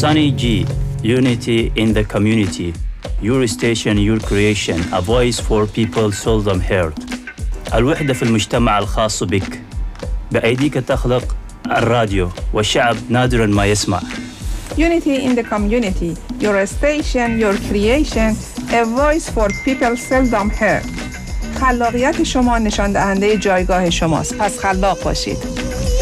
Sunny G, unity in the community. Your station, your creation, a voice for people seldom heard. الوحدة في المجتمع الخاص بك. بأيديك تخلق الراديو والشعب نادراً ما يسمع. Unity in the community, your station, your creation, a voice for people seldom heard. خلاقیت شما نشان دهنده جایگاه شماست. پس خلاق باشید.